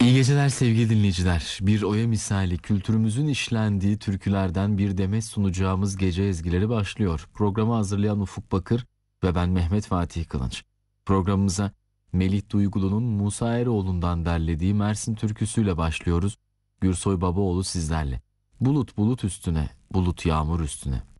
İyi geceler sevgili dinleyiciler. Bir oya misali kültürümüzün işlendiği türkülerden bir demet sunacağımız gece ezgileri başlıyor. Programı hazırlayan Ufuk Bakır ve ben Mehmet Fatih Kılınç. Programımıza Melih Duygulu'nun Musa Eroğlu'ndan derlediği Mersin türküsüyle başlıyoruz. Gürsoy Babaoğlu sizlerle. Bulut bulut üstüne, bulut yağmur üstüne.